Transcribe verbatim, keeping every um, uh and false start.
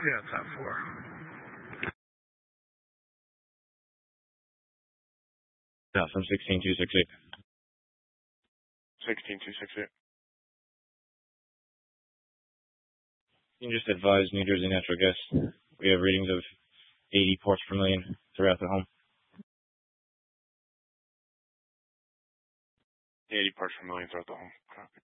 Yeah, top four. Yeah, from sixteen two six eight. sixteen two six eight. You can just advise New Jersey Natural Gas. We have readings of eighty parts per million throughout the home. eighty parts per million throughout the home. Copy.